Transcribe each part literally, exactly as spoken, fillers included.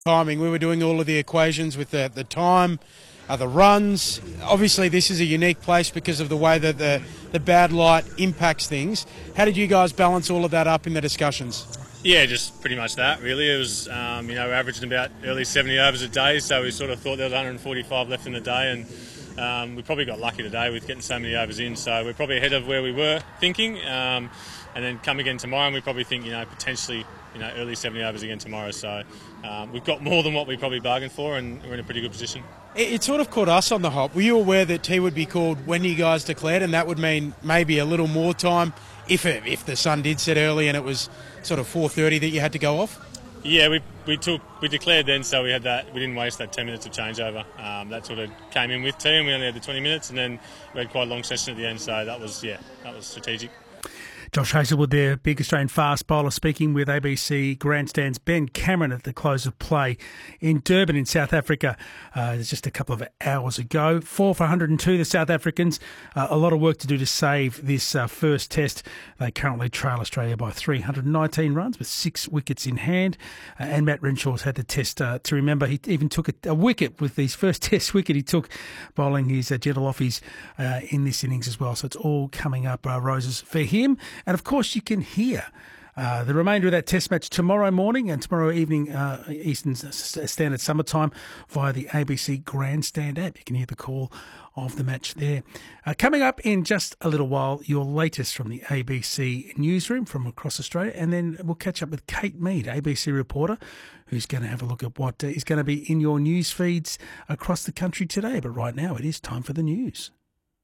Timing. We were doing all of the equations with the, the time, uh, the runs. Obviously, this is a unique place because of the way that the, the bad light impacts things. How did you guys balance all of that up in the discussions? Yeah, just pretty much that, really. It was, um, you know, we're averaging about early seventy overs a day, so we sort of thought there was one hundred forty-five left in the day, and um, we probably got lucky today with getting so many overs in, so we're probably ahead of where we were thinking. Um, and then come again tomorrow, and we probably think, you know, potentially, you know, early seventy overs again tomorrow. So um, we've got more than what we probably bargained for, and we're in a pretty good position. It, it sort of caught us on the hop. Were you aware that tea would be called when you guys declared, and that would mean maybe a little more time if it, if the sun did set early and it was sort of four thirty that you had to go off? Yeah, we we took we declared then, so we had that. We didn't waste that ten minutes of changeover. Um, that sort of came in with tea, and we only had the twenty minutes, and then we had quite a long session at the end. So that was yeah, that was strategic. Josh Hazlewood there, big Australian fast bowler, speaking with A B C Grandstand's Ben Cameron at the close of play in Durban in South Africa. Uh, it's just a couple of hours ago. Four for one hundred two, the South Africans. Uh, a lot of work to do to save this uh, first test. They currently trail Australia by three hundred nineteen runs with six wickets in hand. Uh, and Matt Renshaw's had the test uh, to remember. He even took a, a wicket with his first test wicket he took, bowling his uh, gentle offies uh, in this innings as well. So it's all coming up uh, roses for him. And, of course, you can hear uh, the remainder of that test match tomorrow morning and tomorrow evening, uh, Eastern Standard Summertime, via the A B C Grandstand app. You can hear the call of the match there. Uh, coming up in just a little while, your latest from the A B C newsroom from across Australia, and then we'll catch up with Kate Mead, A B C reporter, who's going to have a look at what uh, is going to be in your news feeds across the country today. But right now, it is time for the news.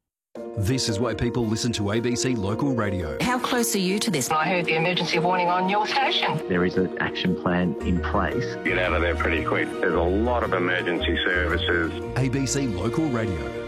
This is why people listen to A B C Local Radio. How close are you to this? I heard the emergency warning on your station. There is an action plan in place. Get out of there pretty quick. There's a lot of emergency services. A B C Local Radio.